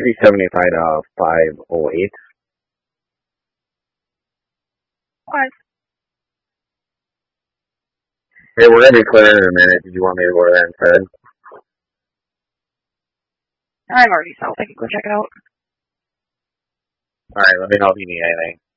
375 to 508. What? Hey, we're gonna be clear in a minute. Did you want me to go there instead? I'm already south. I can go check it out. Alright, let me know if you need anything.